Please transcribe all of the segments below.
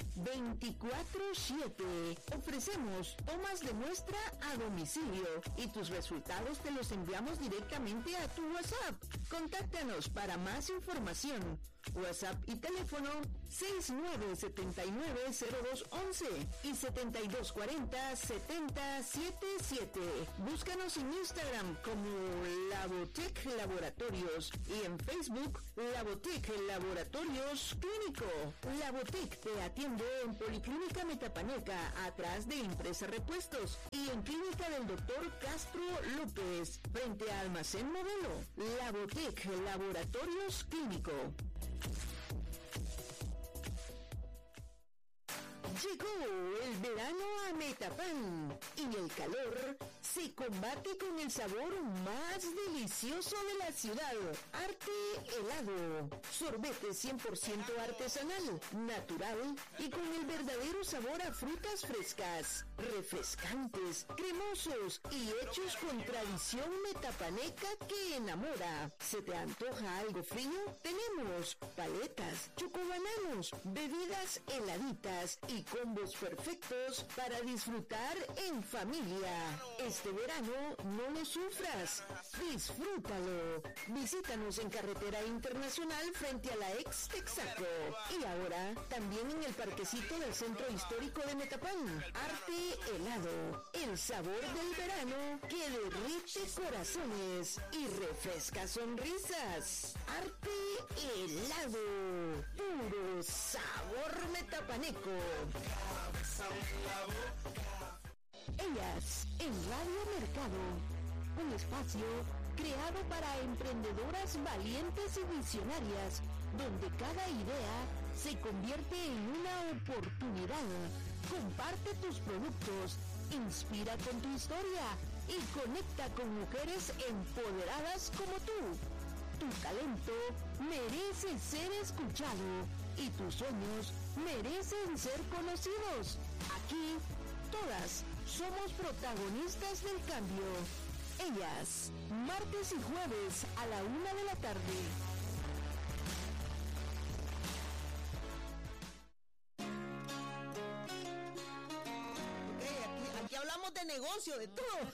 24/7. Ofrecemos tomas de muestra a domicilio y tus resultados te los enviamos directamente a tu WhatsApp. Contáctanos para más información. WhatsApp y teléfono 69790211 y 7240-7077. Búscanos en Instagram como Labotec Laboratorios y en Facebook Labotec Laboratorios Clínico. Labotec te atiende en Policlínica Metapaneca, atrás de Impresa Repuestos, y en Clínica del Dr. Castro López, frente a Almacén Modelo. Labotec Laboratorios Clínico. Llegó el verano a Metapan y el calor se combate con el sabor más delicioso de la ciudad. Arte Helado. Sorbete 100% artesanal, natural y con el verdadero sabor a frutas frescas, refrescantes, cremosos y hechos con tradición metapaneca que enamora. ¿Se te antoja algo frío? Tenemos paletas, chocobananos, bebidas heladitas y combos perfectos para disfrutar en familia. Este verano no lo sufras, disfrútalo. Visítanos en Carretera Internacional frente a la ex Texaco y ahora también en el parquecito del Centro Histórico de Metapán. Arte Helado, el sabor del verano que derrite corazones y refresca sonrisas. Arte Helado, puro sabor metapaneco. Ellas en Radio Mercado, un espacio creado para emprendedoras valientes y visionarias, donde cada idea se convierte en una oportunidad. Comparte tus productos, inspira con tu historia y conecta con mujeres empoderadas como tú. Tu talento merece ser escuchado y tus sueños merecen ser conocidos. Aquí, todas somos protagonistas del cambio. Ellas, martes y jueves a la 1 de la tarde. Aquí hablamos de negocio, de todo.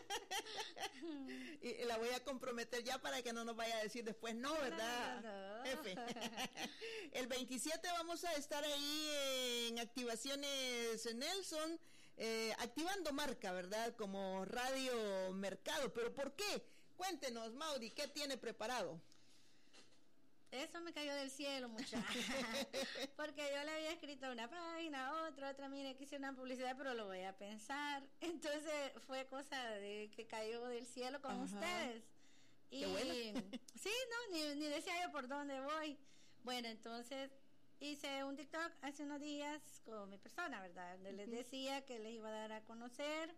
Y la voy a comprometer ya para que no nos vaya a decir después, no, ¿verdad? No. Jefe. El 27 vamos a estar ahí en Activaciones Nelson, activando marca, ¿verdad? Como Radio Mercado. ¿Pero por qué? Cuéntenos, Mauri, ¿qué tiene preparado? Eso me cayó del cielo, muchacha. Porque yo le había escrito una página, otra, mire, quise una publicidad, pero lo voy a pensar. Entonces fue cosa de que cayó del cielo con ustedes. Y qué bueno. Sí, no, ni decía yo por dónde voy. Bueno, entonces hice un TikTok hace unos días con mi persona, ¿verdad? Donde les decía que les iba a dar a conocer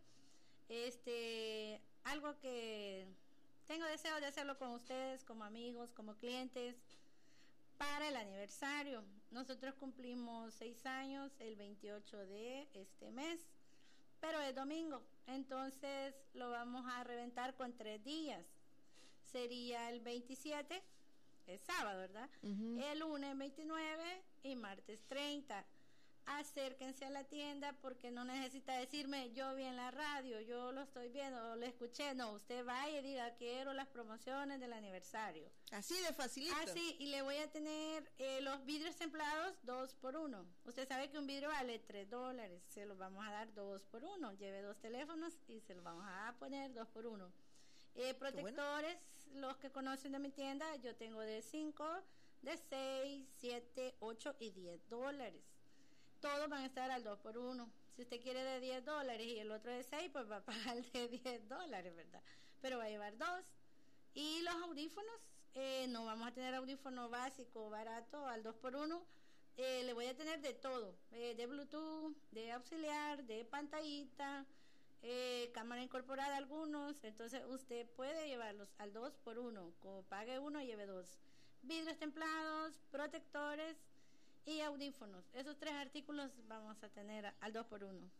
algo que tengo deseo de hacerlo con ustedes, como amigos, como clientes, para el aniversario. Nosotros cumplimos 6 años el 28 de este mes, pero es domingo, entonces lo vamos a reventar con 3 días. Sería el 27, es sábado, ¿verdad? El lunes 29 y martes 30. Acérquense a la tienda porque no necesita decirme yo vi en la radio, yo lo estoy viendo, lo escuché. No, usted vaya y diga quiero las promociones del aniversario. Así de facilito. Así, y le voy a tener los vidrios templados 2 por 1. Usted sabe que un vidrio vale $3, se los vamos a dar 2 por 1. Lleve 2 teléfonos y se los vamos a poner 2 por 1. Protectores, bueno, los que conocen de mi tienda, yo tengo de 5, de 6, 7, 8 y $10. Todos van a estar al 2 por 1. Si usted quiere de $10 y el otro de 6, pues va a pagar de $10, ¿verdad? Pero va a llevar 2. Y los audífonos, no vamos a tener audífono básico, barato, al 2 por 1. Le voy a tener de todo, de Bluetooth, de auxiliar, de pantallita, cámara incorporada algunos. Entonces usted puede llevarlos al 2 por 1. Como pague uno, lleve 2. Vidrios templados, protectores y audífonos. Esos 3 artículos vamos a tener al 2 por 1.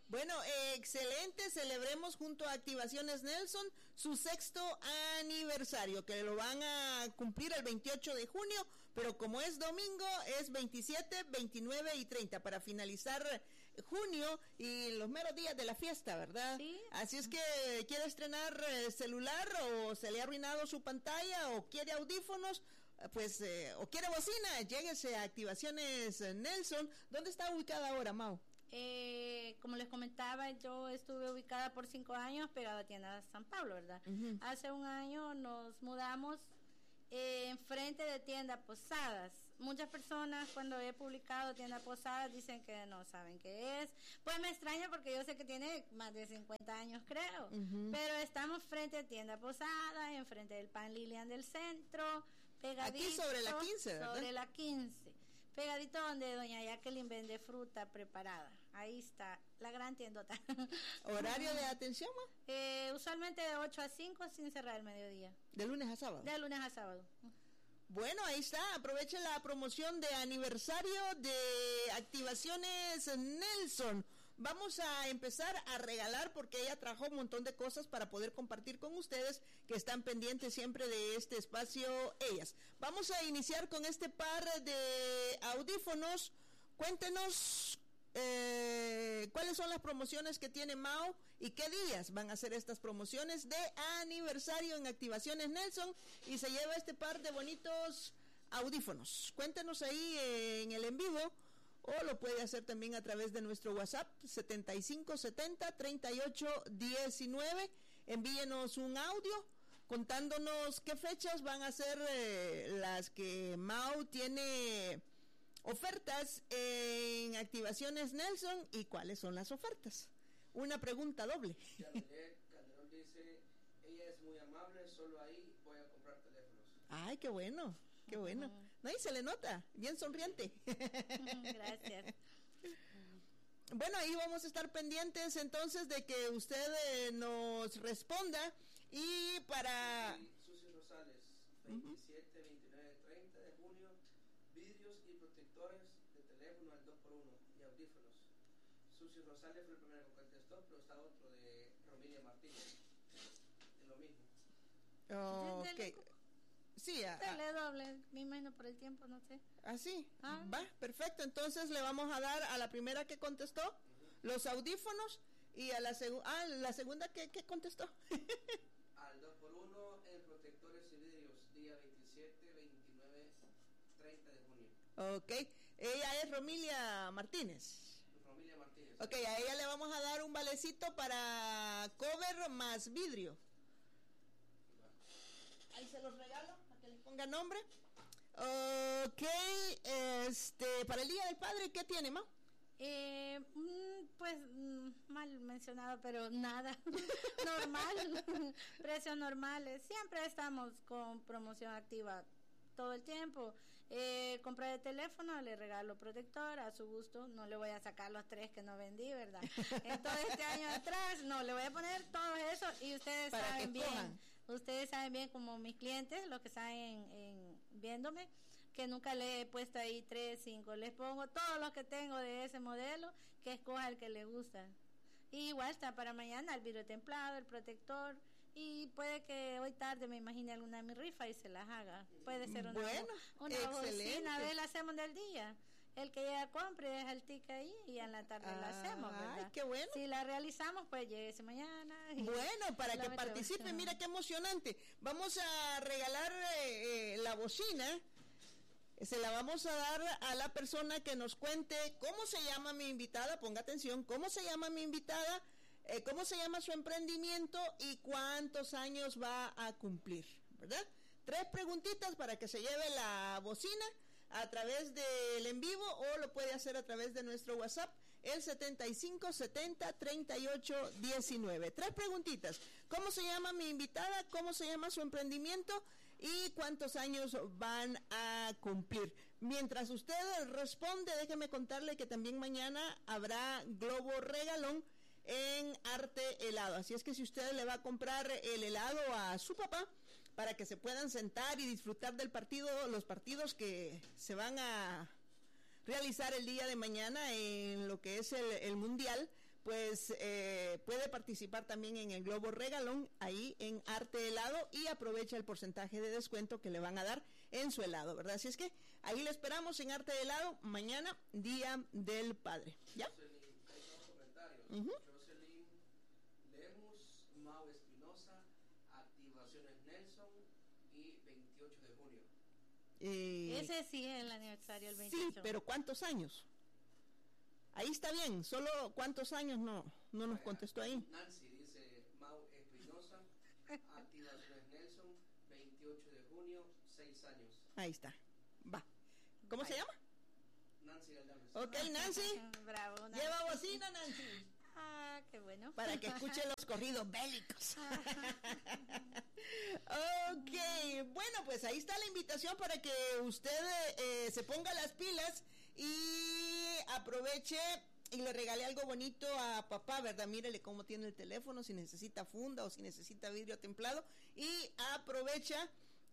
Bueno, excelente, celebremos junto a Activaciones Nelson su 6º aniversario, que lo van a cumplir el 28 de junio, pero como es domingo, es 27, 29 y 30, para finalizar junio y los meros días de la fiesta, ¿verdad? Sí. Así es que quiere estrenar celular, o se le ha arruinado su pantalla, o quiere audífonos, pues, o quiere bocina, lléguese a Activaciones Nelson. ¿Dónde está ubicada ahora, Mau? Como les comentaba, yo estuve ubicada por 5 años pegada a Tienda San Pablo, ¿verdad? Uh-huh. Hace un año nos mudamos enfrente de Tienda Posadas. Muchas personas, cuando he publicado Tienda Posadas, dicen que no saben qué es. Pues me extraña, porque yo sé que tiene más de 50 años, creo. Uh-huh. Pero estamos frente a Tienda Posadas, enfrente del Pan Lilian del centro, pegadito. Aquí sobre la 15, ¿verdad? Sobre la 15. Pegadito donde doña Jacqueline vende fruta preparada. Ahí está, la gran tiendota. ¿Horario de atención, Ma? Usualmente de 8 a 5, sin cerrar el mediodía. ¿De lunes a sábado? De lunes a sábado. Bueno, ahí está, aprovechen la promoción de aniversario de Activaciones Nelson. Vamos a empezar a regalar, porque ella trajo un montón de cosas para poder compartir con ustedes, que están pendientes siempre de este espacio ellas. Vamos a iniciar con este par de audífonos. Cuéntenos cuáles son las promociones que tiene Mao y qué días van a ser estas promociones de aniversario en Activaciones Nelson, y se lleva este par de bonitos audífonos. Cuéntenos ahí en el en vivo, o lo puede hacer también a través de nuestro WhatsApp 7570-3819. Envíenos un audio contándonos qué fechas van a ser las que Mau tiene ofertas en Activaciones Nelson, y cuáles son las ofertas. Una pregunta doble. Calderón dice, ella es muy amable, solo ahí voy a comprar teléfonos. Ay, qué bueno, qué bueno. No, y se le nota, bien sonriente. Gracias. Bueno, ahí vamos a estar pendientes entonces de que usted nos responda. Y para... Susi Rosales, 27, 29, 30 de junio, vidrios y protectores de teléfono al 2x1 y audífonos. Susi Rosales fue el primero que contestó, pero está otro de Romilia Martínez, de lo mismo. Ok. Sí, Dale doble, me imagino por el tiempo, no sé. Así, va, perfecto. Entonces le vamos a dar a la primera que contestó los audífonos, y a la segunda que contestó. Al 2x1 en protectores y vidrios, día 27, 29, 30 de junio. Ok, ella es Romilia Martínez. Romilia Martínez. Ok, a ella le vamos a dar un valecito para cover más vidrio. Ahí se los regalo, para que le ponga nombre. Ok, para el Día del Padre, ¿qué tiene, Ma? Pues mal mencionado, pero nada. Normal. Precios normales. Siempre estamos con promoción activa todo el tiempo. Compra de teléfono, le regalo protector a su gusto. No le voy a sacar los 3 que no vendí, ¿verdad? En todo este año atrás, no, le voy a poner todo eso, y ustedes para saben bien. Cojan. Ustedes saben bien, como mis clientes, los que saben viéndome, que nunca le he puesto ahí 3, 5, les pongo todos los que tengo de ese modelo, que escoja el que le gusta. Y igual está para mañana el vidrio templado, el protector, y puede que hoy tarde me imagine alguna de mi rifa y se las haga. Puede ser una bocina, la hacemos del día. El que ya compre deja el ticket ahí y en la tarde la hacemos, ¿verdad? Ay, qué bueno. Si la realizamos, pues lléguese mañana. Bueno, para que participe, mira qué emocionante. Vamos a regalar la bocina. Se la vamos a dar a la persona que nos cuente cómo se llama mi invitada. Ponga atención, cómo se llama mi invitada, cómo se llama su emprendimiento y cuántos años va a cumplir, ¿verdad? 3 preguntitas para que se lleve la bocina a través del en vivo, o lo puede hacer a través de nuestro WhatsApp, el 7570-3819. 3 preguntitas. ¿Cómo se llama mi invitada? ¿Cómo se llama su emprendimiento? ¿Y cuántos años van a cumplir? Mientras usted responde, déjeme contarle que también mañana habrá globo regalón en Arte Helado. Así es que si usted le va a comprar el helado a su papá, para que se puedan sentar y disfrutar del partido, los partidos que se van a realizar el día de mañana en lo que es el Mundial, pues puede participar también en el Globo Regalón, ahí en Arte Helado, y aprovecha el porcentaje de descuento que le van a dar en su helado, ¿verdad? Así es que ahí le esperamos en Arte Helado, mañana, Día del Padre, ¿ya? Jocelyn Lemus, Mau Espinosa, Activaciones Nelson y 28 de junio. Ese sí es el aniversario, el 28. Sí, pero ¿cuántos años? Ahí está bien, solo ¿cuántos años? No nos contestó ahí. Nancy dice Mau Espinosa, Activaciones Nelson, 28 de junio, 6 años. Ahí está, va. ¿Cómo se llama? Nancy Galdames. Ok, Nancy. Bravo, Nancy. Lleva bocina, Nancy. Ah, qué bueno. Para que escuche los corridos bélicos. Ok, bueno, pues ahí está la invitación para que usted se ponga las pilas y aproveche y le regale algo bonito a papá, ¿verdad? Mírele cómo tiene el teléfono, si necesita funda o si necesita vidrio templado, y aprovecha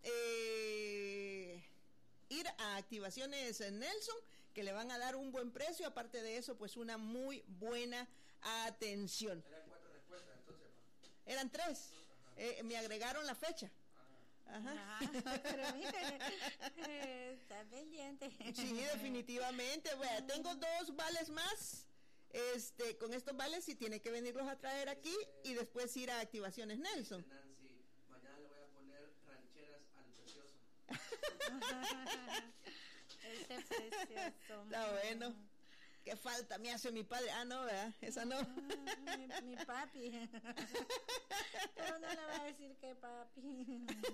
ir a Activaciones Nelson, que le van a dar un buen precio, aparte de eso, pues una muy buena atención. Eran 4 respuestas, entonces. Eran 3, me agregaron la fecha. Ajá. Pero mire, está pendiente. Sí, definitivamente. Bueno, tengo 2 vales más. Con estos vales sí tiene que venirlos a traer aquí y después ir a Activaciones Nelson. Nancy, mañana le voy a poner rancheras al precioso. Ese precioso. Está bueno. ¿Qué falta me hace mi padre? Ah, no, ¿verdad? Esa no. Mi papi. Pero no le va a decir que papi.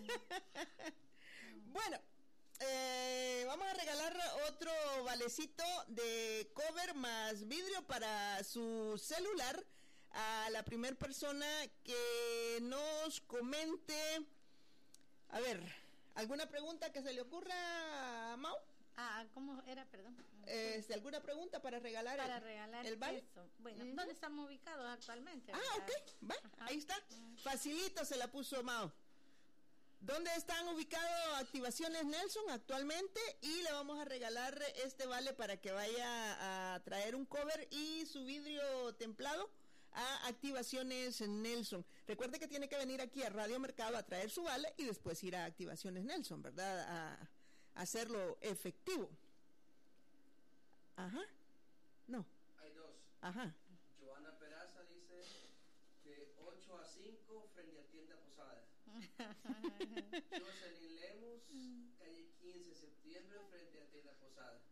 Bueno, vamos a regalar otro valecito de cover más vidrio para su celular a la primer persona que nos comente. A ver, ¿alguna pregunta que se le ocurra a Mau? ¿Cómo era? Perdón. ¿Alguna pregunta para regalar el vale? Eso. Bueno, ¿dónde estamos ubicados actualmente? Ok, va, ahí está. Facilito se la puso Mao. ¿Dónde están ubicados Activaciones Nelson actualmente? Y le vamos a regalar este vale para que vaya a traer un cover y su vidrio templado a Activaciones Nelson. Recuerde que tiene que venir aquí a Radio Mercado a traer su vale y después ir a Activaciones Nelson, ¿verdad? A hacerlo efectivo. Ajá. No. Hay 2. Ajá. Joana Peraza dice de 8 a 5 frente a Tienda Posada. Jocelyn Lemus, calle 15 de septiembre frente a Tienda Posada.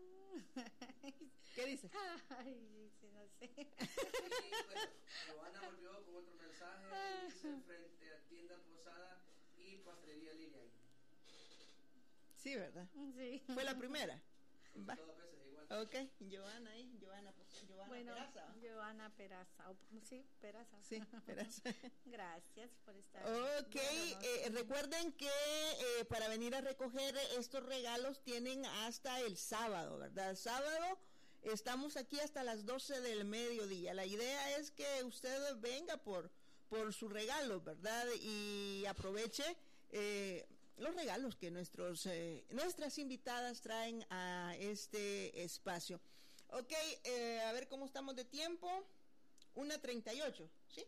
¿Qué dice? Ay, sí, no sé. Y bueno, Joana volvió con otro mensaje, dice frente a Tienda Posada y Pastelería Lilian. Sí, ¿verdad? Sí. Fue la primera. Va. Todas veces igual. Ok, Joana ahí, Joana Bueno, Peraza. Joana Peraza. Sí, Peraza. Sí, Peraza. Gracias por estar. Ok, recuerden que para venir a recoger estos regalos tienen hasta el sábado, ¿verdad? Sábado estamos aquí hasta las 12 del mediodía. La idea es que usted venga por su regalo, ¿verdad? Y aproveche los regalos que nuestras invitadas traen a este espacio. Ok, a ver cómo estamos de tiempo. 1:38, ¿sí?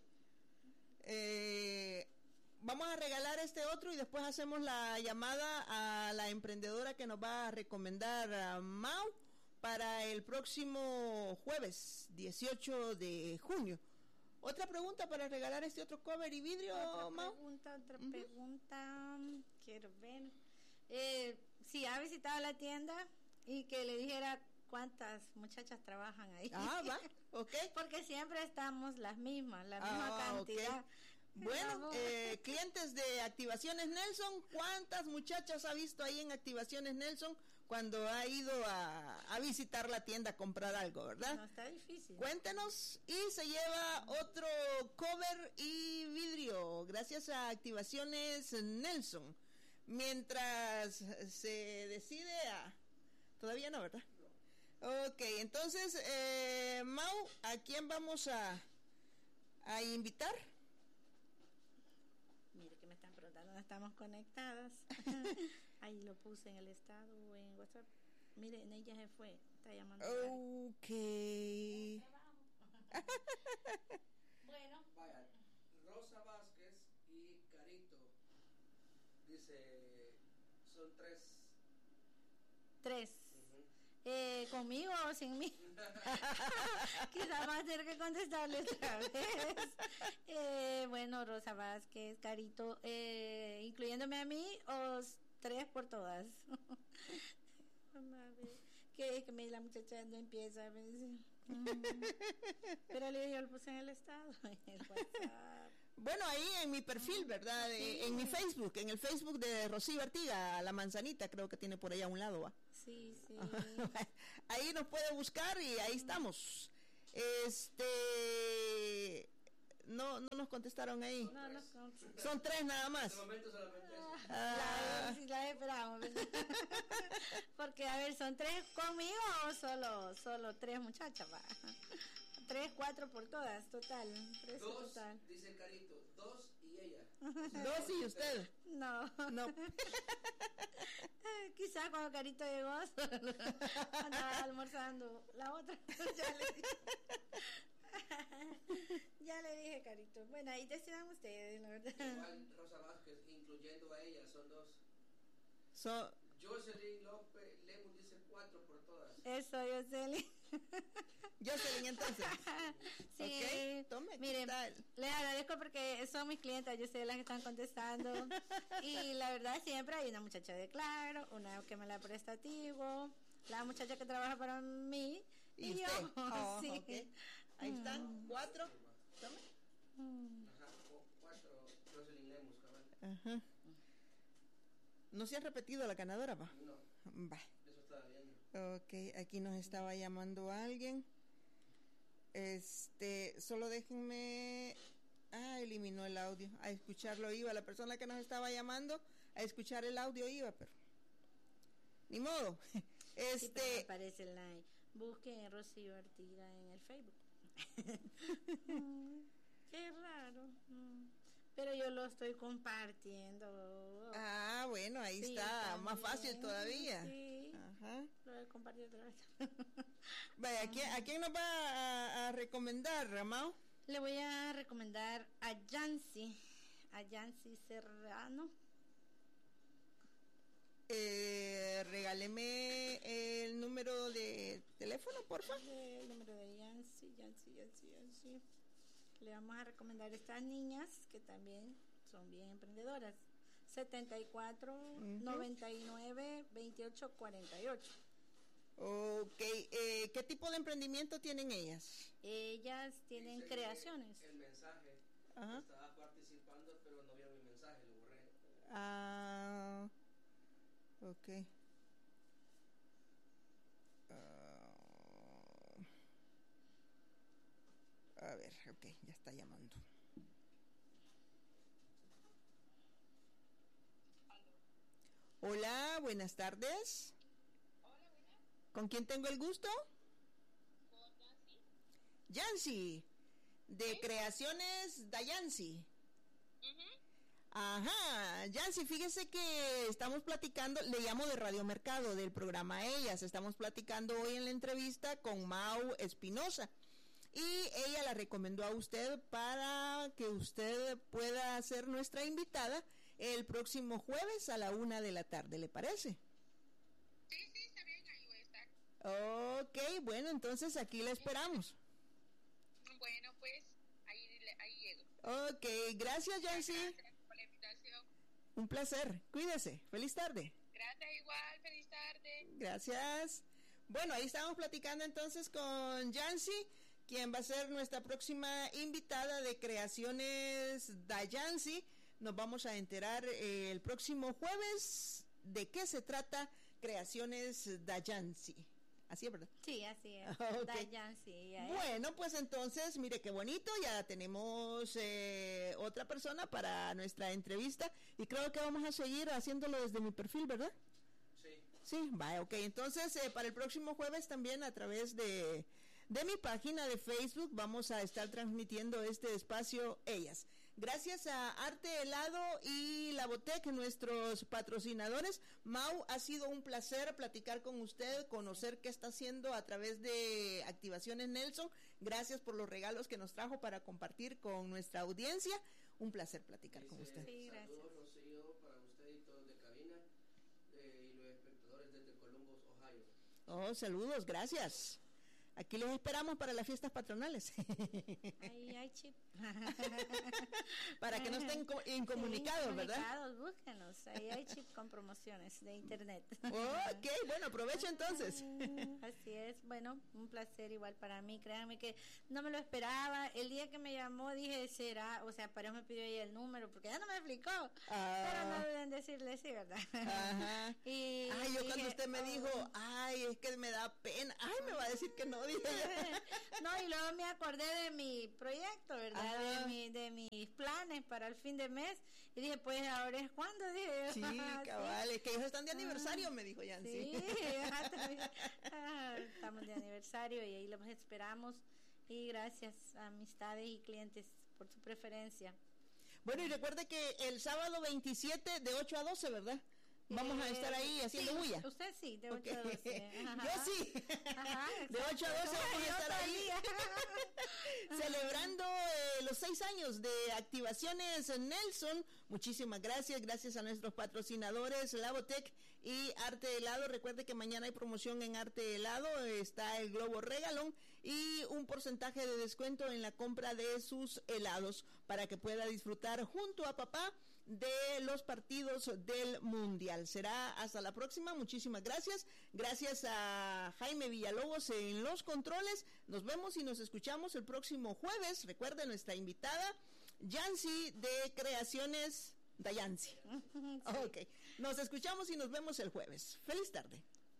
Vamos a regalar este otro y después hacemos la llamada a la emprendedora que nos va a recomendar a Mau para el próximo jueves 18 de junio. ¿Otra pregunta para regalar este otro cover y vidrio, Mau? Otra pregunta, quiero ver. Si ha visitado la tienda y que le dijera cuántas muchachas trabajan ahí. Va, ok. Porque siempre estamos la misma cantidad. Okay. Bueno, clientes de Activaciones Nelson, ¿cuántas muchachas ha visto ahí en Activaciones Nelson cuando ha ido a visitar la tienda a comprar algo, verdad? No, está difícil. Cuéntenos y se lleva otro cover y vidrio gracias a Activaciones Nelson. Mientras se decide todavía no, ¿verdad? Ok, entonces, Mau, ¿a quién vamos a invitar? Mire que me están preguntando, ¿no estamos conectadas? Ahí lo puse en el estado o en WhatsApp. Mire, en ella se fue, está llamando. Ok. dice, son 3. 3. ¿Conmigo o sin mí? Quizá va a tener que contestarle otra vez. Bueno, Rosa Vázquez, Carito, incluyéndome a mí, o 3 por todas. Que la muchacha no empieza a decir. Pero yo lo puse en el estado, en el WhatsApp. Bueno, ahí en mi perfil, ¿verdad? Sí. En mi Facebook, en el Facebook de Rocío Artiga, La Manzanita, creo que tiene por ahí a un lado, ¿va? Sí. Ahí nos puede buscar y ahí estamos. No nos contestaron ahí. No. Son 3 nada más. De momento solamente eso. La esperamos, ¿verdad? Porque, a ver, ¿son 3 conmigo o solo 3 muchachas? Va. 3, 4 por todas, total. 3 2, total. dice Carito, 2 y ella. 2 y usted. No. Quizá cuando Carito llegó andaba almorzando la otra. Ya le dije, Carito. Bueno, ahí decidan ustedes, la verdad. Igual Rosa Vázquez, incluyendo a ella, son 2. Jocelyn López Lemus dice 4 por todas. Eso, Jocelyn. Jocelyn, entonces. Sí, okay, tome, miren, les agradezco porque son mis clientas, yo sé las que están contestando. Y la verdad, siempre hay una muchacha de Claro, una que me la presta a Tigo, la muchacha que trabaja para mí y yo. Sí. Okay. Ahí están, 4. Tome. Ajá, 4 Jocelyn Lemus, cabal. Ajá. ¿No se ha repetido la ganadora, va? No. Va. Eso estaba viendo. Ok, aquí nos estaba llamando alguien. Solo déjenme. Eliminó el audio. A escucharlo iba. La persona que nos estaba llamando, a escuchar el audio iba, pero. Ni modo. Sí, pero me aparece el like. Busquen Rocío Artiga en el Facebook. Qué raro. Pero yo lo estoy compartiendo. Bueno, ahí sí, está, también. más fácil todavía. Sí. Ajá. Lo voy a compartir otra vez. Vaya, ¿a quién nos va a recomendar, Ramao? Le voy a recomendar a Yancy Serrano. Regáleme el número de teléfono, por favor. El número de Yancy. Le vamos a recomendar a estas niñas que también son bien emprendedoras. 74 99 28 48. Ok, ¿qué tipo de emprendimiento tienen ellas? Ellas tienen Dice creaciones. El mensaje. Ajá. Estaba participando, pero no vieron mi mensaje, lo borré. Ok. A ver, ok, ya está llamando. Hola, buenas tardes. Hola, buenas. ¿Con quién tengo el gusto? Con Nancy. Yancy, de Creaciones Dayancy. Ajá, Yancy, fíjese que estamos platicando, le llamo de Radio Mercado, del programa Ellas, estamos platicando hoy en la entrevista con Mau Espinosa. Y ella la recomendó a usted para que usted pueda ser nuestra invitada el próximo jueves a la 1:00 p.m, ¿le parece? Sí, está bien, ahí voy a estar. Ok, bueno, entonces aquí la esperamos. Bueno, pues, ahí llego. Ok, gracias, Yancy. Gracias por la invitación. Un placer, cuídese, feliz tarde. Gracias igual, feliz tarde. Gracias. Bueno, ahí estamos platicando entonces con Yancy, quien va a ser nuestra próxima invitada de Creaciones Dayancy. Nos vamos a enterar el próximo jueves de qué se trata Creaciones Dayancy. Así es, ¿verdad? Sí, así es. Okay. Dayancy. Bueno, pues entonces, mire qué bonito, ya tenemos otra persona para nuestra entrevista y creo que vamos a seguir haciéndolo desde mi perfil, ¿verdad? Sí. Sí, va, ok. Entonces, para el próximo jueves también a través de mi página de Facebook vamos a estar transmitiendo este espacio Ellas. Gracias a Arte Helado y La Botec, nuestros patrocinadores. Mau, ha sido un placer platicar con usted, conocer qué está haciendo a través de Activaciones Nelson. Gracias por los regalos que nos trajo para compartir con nuestra audiencia. Un placer platicar con usted. Sí, gracias. Saludos, Rocío, para usted y todo Oh, saludos, gracias. Aquí les esperamos para las fiestas patronales. Ahí hay chip. Para que no estén incomunicados, sí, ¿verdad? Búsquenos. Ahí hay chip con promociones de internet. Ok, bueno, aprovecho entonces. Así es. Bueno, un placer igual para mí. Créanme que no me lo esperaba. El día que me llamó dije, será, o sea, para eso me pidió ahí el número, porque ya no me explicó. Pero no deben decirle sí, ¿verdad? Ajá. Yo cuando dije, usted me dijo, es que me da pena. Me va a decir que no. No, y luego me acordé de mi proyecto, ¿verdad? De mis planes para el fin de mes, y dije, pues ahora es cuando, dije. Sí, cabal, es que ellos están de aniversario, me dijo Yancy. Sí, estamos de aniversario y ahí los esperamos, y gracias a amistades y clientes por su preferencia. Bueno, y recuerde que el sábado 27 de 8 a 12, ¿verdad? Vamos a estar ahí haciendo bulla. Usted sí, de 8 a 12. Yo sí. De 8 a 12 vamos a estar ahí celebrando los 6 años de Activaciones Nelson. Muchísimas gracias a nuestros patrocinadores Labotec y Arte Helado. Recuerde que mañana hay promoción en Arte Helado, está el Globo Regalón y un porcentaje de descuento en la compra de sus helados para que pueda disfrutar junto a papá de los partidos del Mundial. Será hasta la próxima. Muchísimas gracias. Gracias a Jaime Villalobos en los controles. Nos vemos y nos escuchamos el próximo jueves. Recuerde nuestra invitada Yancy de Creaciones Dayancy. Sí. Ok. Nos escuchamos y nos vemos el jueves. Feliz tarde.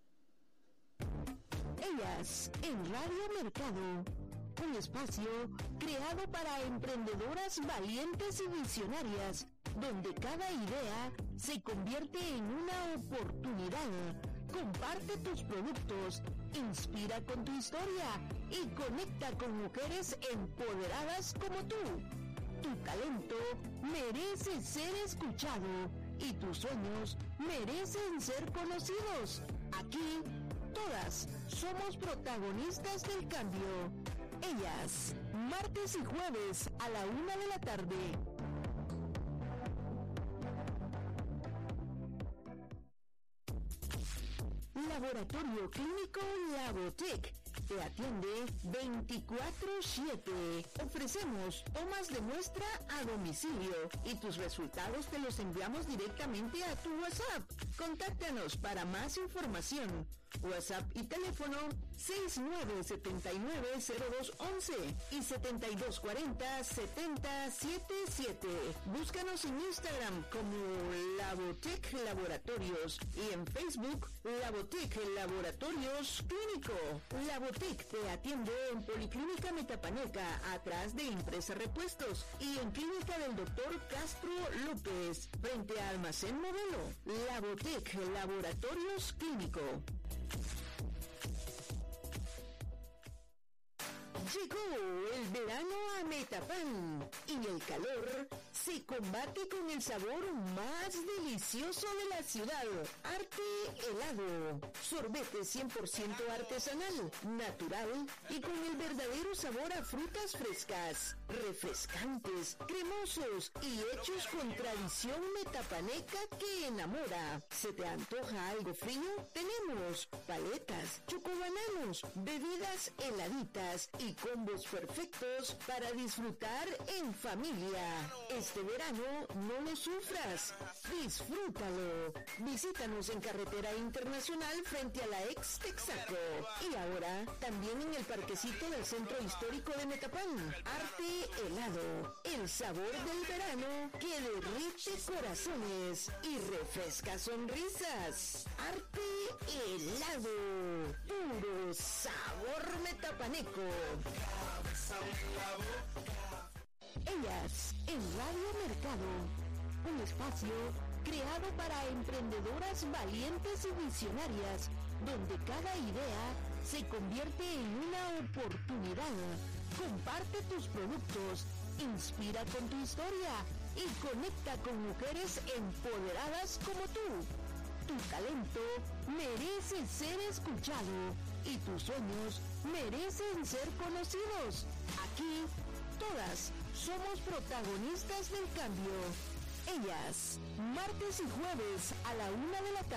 Ellas en Radio Mercado. Un espacio creado para emprendedoras valientes y visionarias, donde cada idea se convierte en una oportunidad. Comparte tus productos, inspira con tu historia y conecta con mujeres empoderadas como tú. Tu talento merece ser escuchado y tus sueños merecen ser conocidos. Aquí, todas somos protagonistas del cambio. Ellas, martes y jueves a la 1 de la tarde. Laboratorio Clínico Labotec te atiende 24/7. Ofrecemos tomas de muestra a domicilio y tus resultados te los enviamos directamente a tu WhatsApp. Contáctanos para más información. WhatsApp y teléfono 69790211 y 7240-7077. Búscanos en Instagram como Labotec Laboratorios y en Facebook Labotec Laboratorios Clínico. Labotec te atiende en Policlínica Metapaneca, atrás de Impresa Repuestos, y en Clínica del Dr. Castro López, frente a Almacén Modelo. Labotec Laboratorios Clínico. Llegó el verano a Metapan y el calor se combate con el sabor más delicioso de la ciudad. Arte Helado. Sorbete 100% artesanal, natural y con el verdadero sabor a frutas frescas, refrescantes, cremosos y hechos con tradición metapaneca que enamora. ¿Se te antoja algo frío? Tenemos paletas, chocobananos, bebidas heladitas y combos perfectos para disfrutar en familia. Este verano no lo sufras, disfrútalo. Visítanos en Carretera Internacional frente a la ex Texaco y ahora también en el parquecito del Centro Histórico de Metapán. Arte Helado, el sabor del verano que derrite corazones y refresca sonrisas. Arte Helado, puro sabor metapaneco. Ellas en Radio Mercado, un espacio creado para emprendedoras valientes y visionarias, donde cada idea se convierte en una oportunidad. Comparte tus productos, inspira con tu historia y conecta con mujeres empoderadas como tú. Tu talento merece ser escuchado y tus sueños merecen ser conocidos. Aquí, todas somos protagonistas del cambio. Ellas, martes y jueves a la 1 de la tarde.